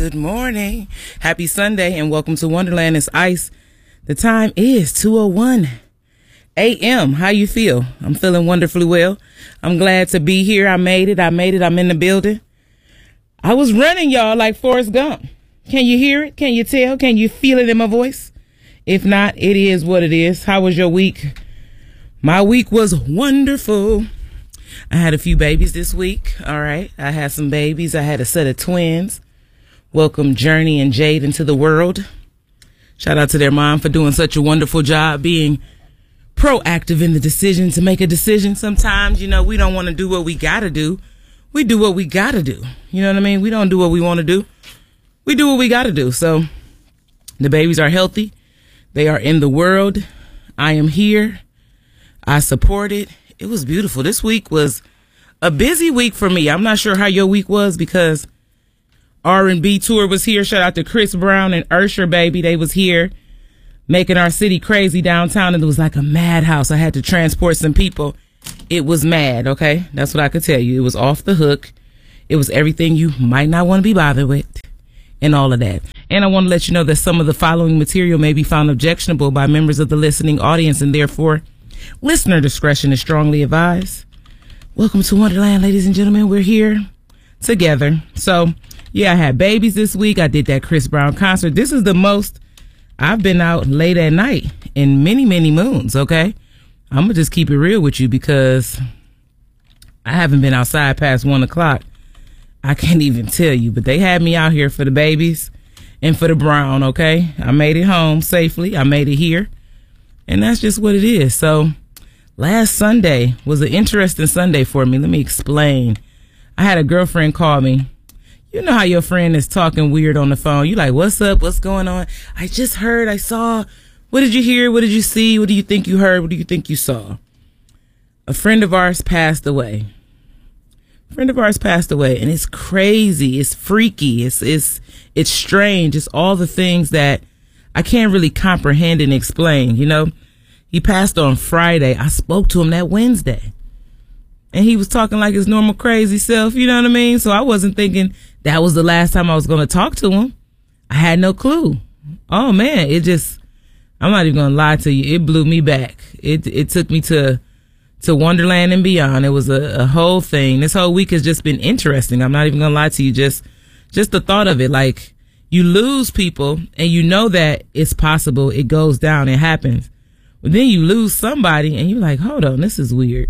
Good morning. Happy Sunday and welcome to Wonderland. It's Ice. The time is 2:01 a.m. How you feel? I'm feeling wonderfully well. I'm glad to be here. I made it. I'm in the building. I was running, y'all, like Forrest Gump. Can you hear it? Can you tell? Can you feel it in my voice? If not, it is what it is. How was your week? My week was wonderful. I had a few babies this week. All right. I had some babies. I had a set of twins. Welcome Journey and Jade into the world. Shout out to their mom for doing such a wonderful job being proactive in the decision to make a decision. Sometimes, we don't want to do what we got to do. We do what we got to do. You know what I mean? We don't do what we want to do. We do what we got to do. So the babies are healthy. They are in the world. I am here. I support it. It was beautiful. This week was a busy week for me. I'm not sure how your week was because R&B tour was here. Shout out to Chris Brown and Usher, baby. They was here making our city crazy downtown, and it was like a madhouse. I had to transport some people. It was mad, okay? That's what I could tell you. It was off the hook. It was everything you might not want to be bothered with and all of that. And I want to let you know that some of the following material may be found objectionable by members of the listening audience, and therefore listener discretion is strongly advised. Welcome to Wonderland, ladies and gentlemen. We're here together. So, yeah, I had babies this week. I did that Chris Brown concert. This is the most I've been out late at night in many, many moons, okay? I'm going to just keep it real with you because I haven't been outside past 1 o'clock. I can't even tell you, but they had me out here for the babies and for the Brown, okay? I made it home safely. I made it here. And that's just what it is. So last Sunday was an interesting Sunday for me. Let me explain. I had a girlfriend call me. You know how your friend is talking weird on the phone. You like, what's up? What's going on? I just heard, I saw. What did you hear? What did you see? What do you think you heard? What do you think you saw? A friend of ours passed away. And it's crazy. It's freaky. It's strange. It's all the things that I can't really comprehend and explain, He passed on Friday. I spoke to him that Wednesday. And he was talking like his normal crazy self, you know what I mean? So I wasn't thinking that was the last time I was going to talk to him. I had no clue. Oh, man, I'm not even going to lie to you. It blew me back. It took me to Wonderland and beyond. It was a whole thing. This whole week has just been interesting. I'm not even going to lie to you. Just the thought of it, like, you lose people and you know that it's possible. It goes down. It happens. But then you lose somebody and you're like, hold on, this is weird.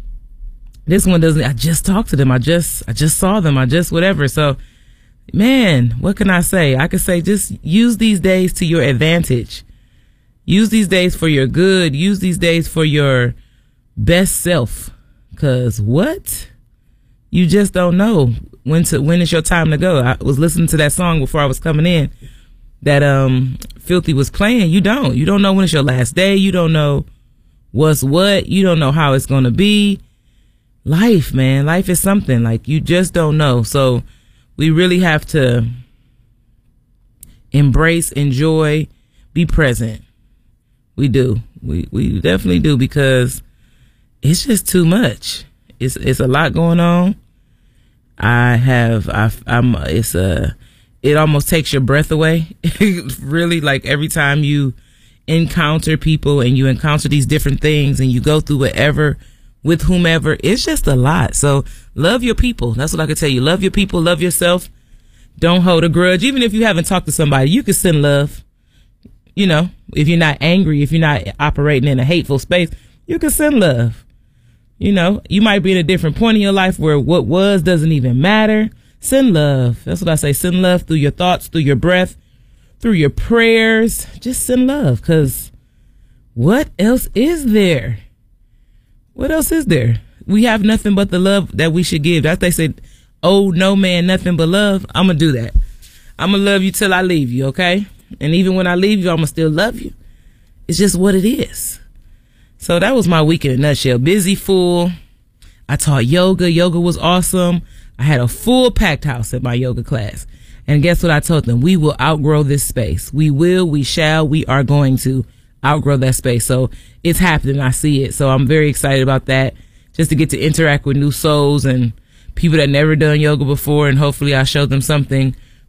This one doesn't, I just talked to them. I just saw them. Whatever. So, man, what can I say? I could say just use these days to your advantage. Use these days for your good. Use these days for your best self. 'Cause what? You just don't know when it's your time to go. I was listening to that song before I was coming in that Filthy was playing. You don't know when it's your last day. You don't know what's what. You don't know how it's going to be. Life, man. Life is something like you just don't know. So we really have to embrace, enjoy, be present. We do. We definitely do because it's just too much. It's a lot going on. It almost takes your breath away. Really, like every time you encounter people and you encounter these different things and you go through whatever with whomever, it's just a lot. So love your people. That's what I can tell you. Love your people. Love yourself. Don't hold a grudge. Even if you haven't talked to somebody, you can send love. If you're not angry, if you're not operating in a hateful space, you can send love. You might be in a different point in your life where what was doesn't even matter. Send love. That's what I say. Send love through your thoughts, through your breath, through your prayers. Just send love. 'Cause what else is there? What else is there? We have nothing but the love that we should give. That's they said, oh, no man, nothing but love. I'm going to do that. I'm going to love you till I leave you, okay? And even when I leave you, I'm going to still love you. It's just what it is. So that was my week in a nutshell. Busy, full. I taught yoga. Yoga was awesome. I had a full packed house at my yoga class. And guess what I told them? We will outgrow this space. We will, we shall, we are going to outgrow that space. So it's happening. I see it. So I'm very excited about that. Just to get to interact with new souls and people that never done yoga before. And hopefully I show them something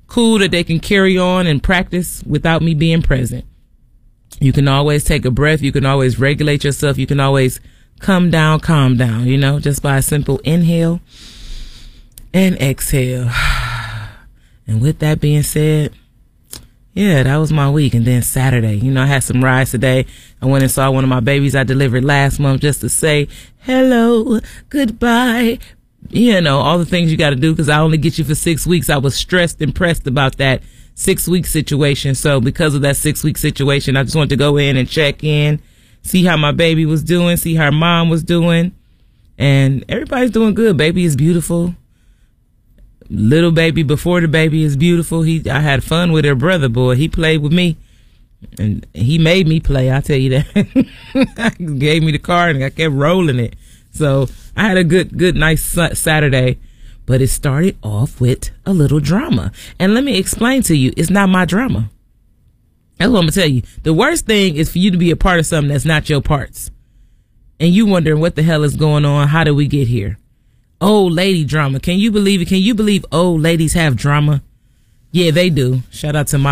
cool that they can carry on and practice without me being present. You can always take a breath. You can always regulate yourself. You can always calm down, just by a simple inhale and exhale. And with that being said, yeah, that was my week. And then Saturday, I had some rides today. I went and saw one of my babies I delivered last month just to say hello, goodbye, all the things you got to do because I only get you for 6 weeks. I was stressed and pressed about that 6-week situation. So because of that 6-week situation, I just wanted to go in and check in, see how my baby was doing, see how mom was doing. And everybody's doing good. Baby is beautiful. Little baby before the baby is beautiful. I had fun with her brother, boy. He played with me and he made me play. I'll tell you that. He gave me the car and I kept rolling it. So I had a good, nice Saturday, but it started off with a little drama. And let me explain to you, it's not my drama. That's what I'm gonna tell you. The worst thing is for you to be a part of something that's not your parts. And you wondering what the hell is going on? How did we get here? Old lady drama. Can you believe it? Can you believe old ladies have drama? Yeah, they do. Shout out to my